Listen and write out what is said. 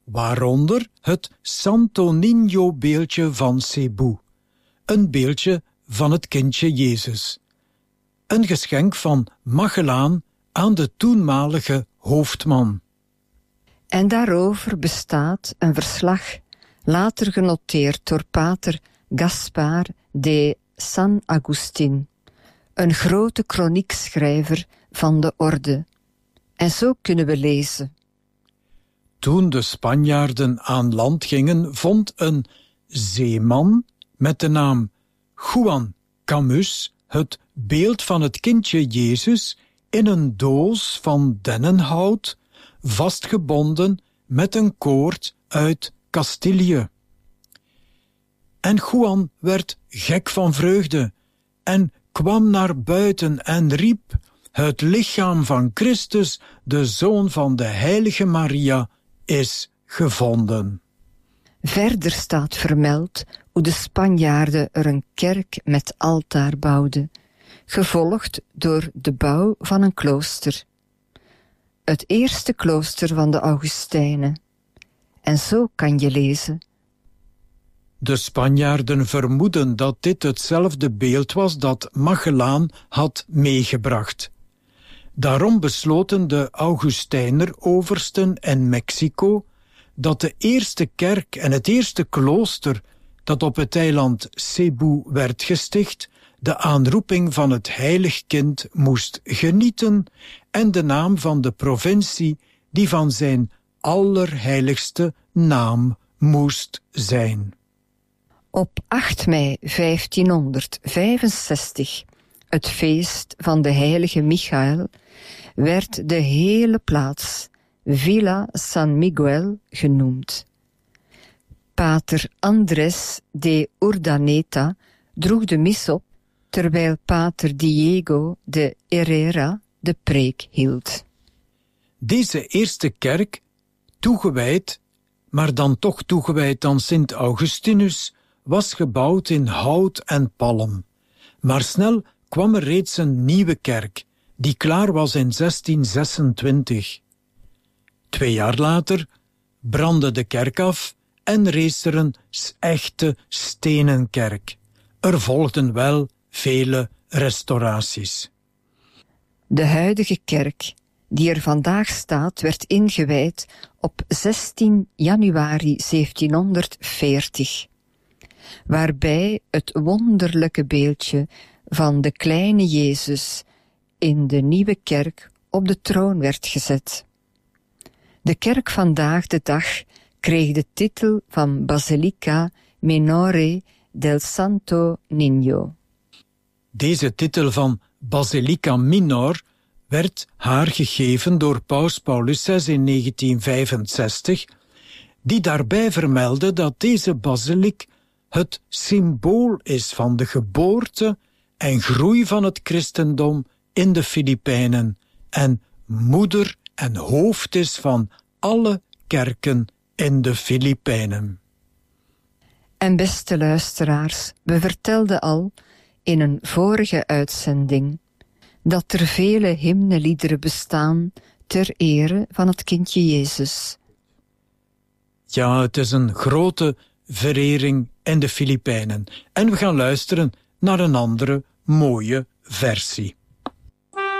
waaronder het Santo Niño beeldje van Cebu, een beeldje van het kindje Jezus. Een geschenk van Magellaan aan de toenmalige hoofdman. En daarover bestaat een verslag, later genoteerd door pater Gaspar de San Agustin, een grote kroniekschrijver van de orde. En zo kunnen we lezen. Toen de Spanjaarden aan land gingen, vond een zeeman met de naam Juan Camus het beeld van het kindje Jezus in een doos van dennenhout, vastgebonden met een koord uit Castilië. En Juan werd gek van vreugde en kwam naar buiten en riep: het lichaam van Christus, de zoon van de heilige Maria, is gevonden. Verder staat vermeld hoe de Spanjaarden er een kerk met altaar bouwden, gevolgd door de bouw van een klooster. Het eerste klooster van de Augustijnen. En zo kan je lezen. De Spanjaarden vermoeden dat dit hetzelfde beeld was dat Magellaan had meegebracht. Daarom besloten de Augustijner-oversten in Mexico dat de eerste kerk en het eerste klooster dat op het eiland Cebu werd gesticht, de aanroeping van het heilig kind moest genieten en de naam van de provincie die van zijn allerheiligste naam moest zijn. Op 8 mei 1565, het feest van de heilige Michael, werd de hele plaats Villa San Miguel genoemd. Pater Andrés de Urdaneta droeg de mis op, terwijl pater Diego de Herrera de preek hield. Deze eerste kerk, toegewijd, maar dan toch toegewijd aan Sint Augustinus, was gebouwd in hout en palm. Maar snel kwam er reeds een nieuwe kerk, die klaar was in 1626. 2 jaar later brandde de kerk af en rees er een echte stenen kerk. Er volgden wel vele restauraties. De huidige kerk, die er vandaag staat, werd ingewijd op 16 januari 1740, waarbij het wonderlijke beeldje van de kleine Jezus in de nieuwe kerk op de troon werd gezet. De kerk vandaag de dag kreeg de titel van Basilica Minore del Santo Niño. Deze titel van Basilica Minor werd haar gegeven door Paus Paulus VI in 1965, die daarbij vermeldde dat deze basiliek het symbool is van de geboorte en groei van het christendom in de Filipijnen en moeder en hoofd is van alle kerken in de Filipijnen. En beste luisteraars, we vertelden al in een vorige uitzending dat er vele hymneliederen bestaan ter ere van het kindje Jezus. Ja, het is een grote verering in de Filipijnen. En we gaan luisteren naar een andere mooie versie.